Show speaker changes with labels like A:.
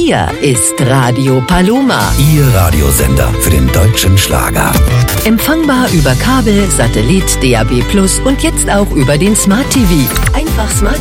A: Hier ist Radio Paloma.
B: Ihr Radiosender für den deutschen Schlager.
A: Empfangbar über Kabel, Satellit, DAB+ und jetzt auch über den Smart TV. Einfach Smart